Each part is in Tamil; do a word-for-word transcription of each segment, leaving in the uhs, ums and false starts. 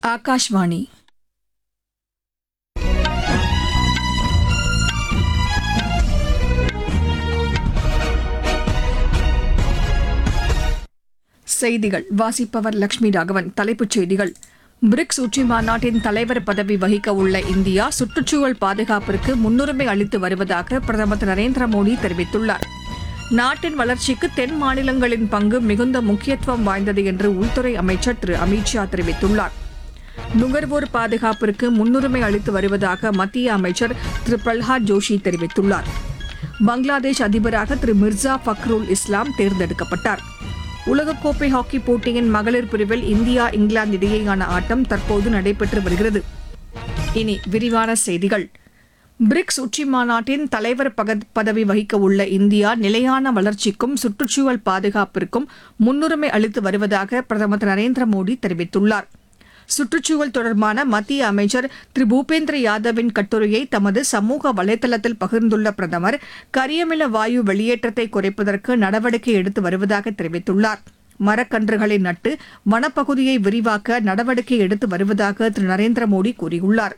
ஆகாஷ்வாணி. செய்திகள் வாசிப்பவர் லட்சுமி ராகவன். தலைப்புச் செய்திகள்: பிரிக்ஸ் உச்சி மாநாட்டின் தலைவர் பதவி வகிக்க உள்ள இந்தியா சுற்றுச்சூழல் பாதுகாப்பிற்கு முன்னுரிமை அளித்து வருவதாக பிரதமர் திரு நரேந்திர மோடி தெரிவித்துள்ளார். நாட்டின் வளர்ச்சிக்கு தென் மாநிலங்களின் பங்கு மிகுந்த முக்கியத்துவம் வாய்ந்தது என்று உள்துறை அமைச்சர் திரு அமித் ஷா தெரிவித்துள்ளார். நுகர்வோர் பாதுகாப்பிற்கு முன்னுரிமை அளித்து வருவதாக மத்திய அமைச்சர் திரு பிரல்ஹாத் ஜோஷி தெரிவித்துள்ளார். பங்களாதேஷ் அதிபராக திரு மிர்சா ஃபக்ருல் இஸ்லாம் தேர்ந்தெடுக்கப்பட்டார். உலகக்கோப்பை ஹாக்கி போட்டியின் மகளிர் பிரிவில் இந்தியா இங்கிலாந்து இடையேயான ஆட்டம் தற்போது நடைபெற்று வருகிறது. இனி விரிவான செய்திகள். பிரிக்ஸ் உச்சி மாநாட்டின் தலைவர் பதவி வகிக்க உள்ள இந்தியா நிலையான வளர்ச்சிக்கும் சுற்றுச்சூழல் பாதுகாப்பிற்கும் முன்னுரிமை அளித்து வருவதாக பிரதமர் திரு நரேந்திர மோடி தெரிவித்துள்ளார். சுற்றுச்சூழல் தொடர்பான மத்திய அமைச்சர் திரு பூபேந்திர யாதவின் கட்டுரையை தமது சமூக வலைதளத்தில் பகிர்ந்துள்ள பிரதமர், கரியமில வாயு வெளியேற்றத்தை குறைப்பதற்கு நடவடிக்கை எடுத்து வருவதாக தெரிவித்துள்ளார். மரக்கன்றுகளை நட்டு வனப்பகுதியை விரிவாக்க நடவடிக்கை எடுத்து வருவதாக திரு நரேந்திர மோடி கூறியுள்ளார்.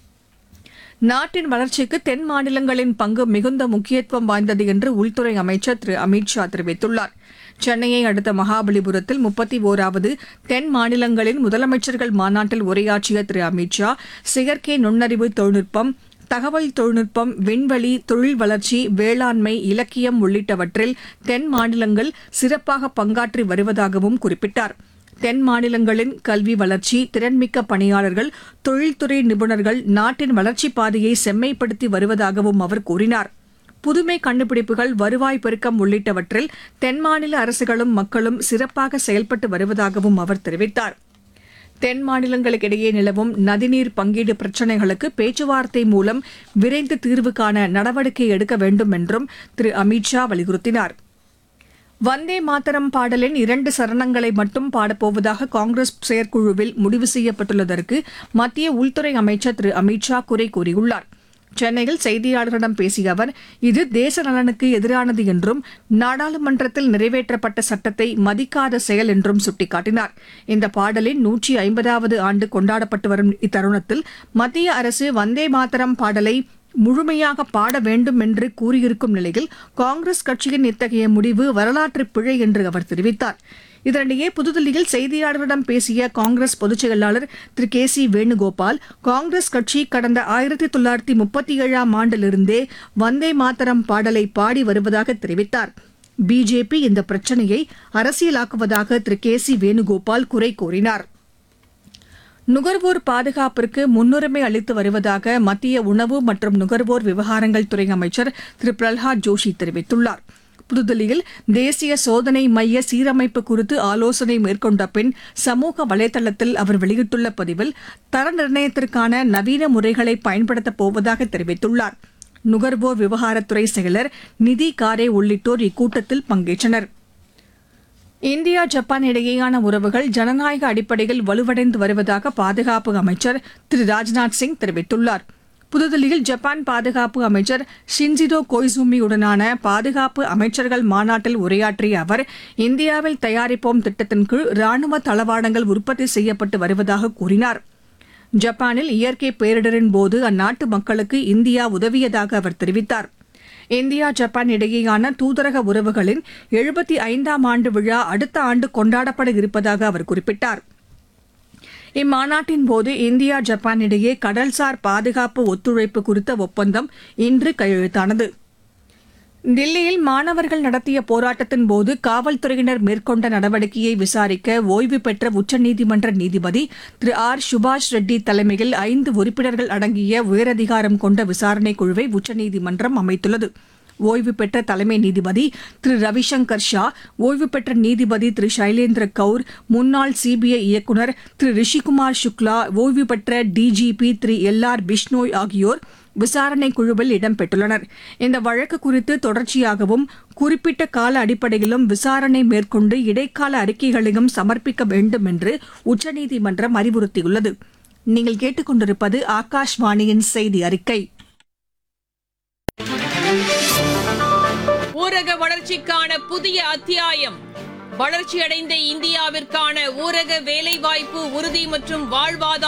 நாட்டின் வளர்ச்சிக்கு தென் மாநிலங்களின் பங்கு மிகுந்த முக்கியத்துவம் வாய்ந்தது என்று உள்துறை அமைச்சர் திரு அமித் ஷா தெரிவித்துள்ளார். சென்னையை அடுத்த மகாபலிபுரத்தில் முப்பத்தி ஓராவது தென் மாநிலங்களின் முதலமைச்சர்கள் மாநாட்டில் உரையாற்றிய திரு அமித் ஷா, செயற்கை நுண்ணறிவு தொழில்நுட்பம், தகவல் தொழில்நுட்பம், விண்வெளி, தொழில் வளர்ச்சி, வேளாண்மை, இலக்கியம் உள்ளிட்டவற்றில் தென் மாநிலங்கள் சிறப்பாக பங்காற்றி வருவதாகவும் குறிப்பிட்டார். தென் மாநிலங்களின் கல்வி வளர்ச்சி, திறன்மிக்க பணியாளர்கள், தொழில்துறை நிபுணர்கள் நாட்டின் வளர்ச்சிப் பாதையை செம்மைப்படுத்தி வருவதாகவும் அவர் கூறினார். புதுமை கண்டுபிடிப்புகள், வருவாய் பெருக்கம் உள்ளிட்டவற்றில் தென் மாநில அரசுகளும் மக்களும் சிறப்பாக செயல்பட்டு வருவதாகவும் அவர் தெரிவித்தார். தென் மாநிலங்களுக்கிடையே நிலவும் நதிநீர் பங்கீடு பிரச்சினைகளுக்கு பேச்சுவார்த்தை மூலம் விரைந்து தீர்வு காண நடவடிக்கை எடுக்க வேண்டும் என்றும் திரு அமித் ஷா வலியுறுத்தினார். வந்தே மாதரம் பாடலின் இரண்டு சரணங்களை மட்டும் பாடப்போவதாக காங்கிரஸ் செயற்குழுவில் முடிவு செய்யப்பட்டுள்ளதற்கு மத்திய உள்துறை அமைச்சர் திரு அமித் ஷா குறை கூறியுள்ளார். சென்னையில் செய்தியாளர்களிடம் பேசிய அவர், இது தேச நலனுக்கு எதிரானது என்றும் நாடாளுமன்றத்தில் நிறைவேற்றப்பட்ட சட்டத்தை மதிக்காத செயல் என்றும் சுட்டிக்காட்டினார். இந்த பாடலின் நூற்றி ஐம்பதாவது ஆண்டு கொண்டாடப்பட்டு வரும் இத்தருணத்தில் மத்திய அரசு வந்தே மாதரம் பாடலை முழுமையாக பாட வேண்டும் என்று கூறியிருக்கும் நிலையில் காங்கிரஸ் கட்சியின் இத்தகைய முடிவு வரலாற்று பிழை என்று அவர் தெரிவித்தார். இதனிடையே புதுதில்லியில் செய்தியாளர்களிடம் பேசிய காங்கிரஸ் பொதுச் செயலாளர் திரு கே சி வேணுகோபால், காங்கிரஸ் கட்சி கடந்த ஆயிரத்தி தொள்ளாயிரத்தி முப்பத்தி ஏழாம் ஆண்டிலிருந்தே வந்தே மாதரம் பாடலை பாடி வருவதாக தெரிவித்தார். பிஜேபி இந்த பிரச்சினையை அரசியலாக்குவதாக திரு கே சி வேணுகோபால் குறை கூறினார். நுகர்வோர் பாதுகாப்பிற்கு முன்னுரிமை அளித்து வருவதாக மத்திய உணவு மற்றும் நுகர்வோர் விவகாரங்கள் துறை அமைச்சர் திரு பிரல்ஹாத் ஜோஷி தெரிவித்துள்ளார். புதுதில்லியில் தேசிய சோதனை மைய சீரமைப்பு குறித்து ஆலோசனை மேற்கொண்ட பின் சமூக வலைதளத்தில் அவர் வெளியிட்டுள்ள பதிவில், தர நிர்ணயத்திற்கான நவீன முறைகளை பயன்படுத்தப் போவதாக தெரிவித்துள்ளார். நுகர்வோர் விவகாரத்துறை செயலர் நிதி காரே உள்ளிட்டோர் இக்கூட்டத்தில் பங்கேற்றனர். இந்தியா ஜப்பான் இடையேயான உறவுகள் ஜனநாயக அடிப்படையில் வலுவடைந்து வருவதாக பாதுகாப்பு அமைச்சர் திரு ராஜ்நாத் சிங் தெரிவித்துள்ளார். புதுதில்லியில் ஜப்பான் பாதுகாப்பு அமைச்சர் ஷின்ஜிடோ கோய்சூமியுடனான பாதுகாப்பு அமைச்சர்கள் மாநாட்டில் உரையாற்றிய அவர், இந்தியாவில் தயாரிப்போம் திட்டத்தின் கீழ் ராணுவ தளவாடங்கள் உற்பத்தி செய்யப்பட்டு வருவதாக கூறினார். ஜப்பானில் இயற்கை பேரிடரின் போது அந்நாட்டு மக்களுக்கு இந்தியா உதவியதாக அவர் தெரிவித்தார். இந்தியா ஜப்பான் இடையேயான தூதரக உறவுகளின் எழுபத்தி ஐந்தாம் ஆண்டு விழா அடுத்த ஆண்டு கொண்டாடப்பட இருப்பதாக அவர் குறிப்பிட்டார். இம்மாநாட்டின் போது இந்தியா ஜப்பான் இடையே கடல்சார் பாதுகாப்பு ஒத்துழைப்பு குறித்த ஒப்பந்தம் இன்று கையெழுத்தானது. தில்லியில் மாணவர்கள் நடத்திய போராட்டத்தின் போது காவல்துறையினர் மேற்கொண்ட நடவடிக்கையை விசாரிக்க ஓய்வு பெற்ற உச்சநீதிமன்ற நீதிபதி திரு ஆர் சுபாஷ் ரெட்டி தலைமையில் ஐந்து உறுப்பினர்கள் அடங்கிய உயரதிகாரம் கொண்ட விசாரணைக் குழுவை உச்சநீதிமன்றம் அமைத்துள்ளது. ஓய்வு பெற்ற தலைமை நீதிபதி திரு ரவிசங்கர் ஷா, ஓய்வு பெற்ற நீதிபதி திரு சைலேந்திர கவுர், முன்னாள் சிபிஐ இயக்குநர் திரு ரிஷிகுமார் சுக்லா, ஓய்வு பெற்ற டிஜிபி திரு எல் ஆர் பிஷ்னோய் ஆகியோர் விசாரணை குழுவில் இடம்பெற்றுள்ளனர். இந்த வழக்கு குறித்து தொடர்ச்சியாகவும் குறிப்பிட்ட கால அடிப்படையிலும் விசாரணை மேற்கொண்டு இடைக்கால அறிக்கைகளையும் சமர்ப்பிக்க வேண்டும் என்று உச்சநீதிமன்றம் அறிவுறுத்தியுள்ளது. நீங்கள் கேட்டுக்கொண்டிருப்பது ஆகாஷ்வாணியின் செய்தி அறிக்கை. ஊரக வளர்ச்சிக்கான புதிய அத்தியாயம். வளர்ச்சியடைந்த இந்தியாவிற்கான ஊரக வேலைவாய்ப்பு உறுதி மற்றும் வாழ்வாதார